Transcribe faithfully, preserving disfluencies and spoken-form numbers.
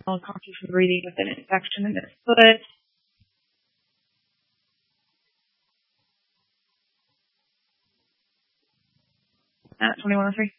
constitution breathing with an infection in his foot. At twenty-one oh three.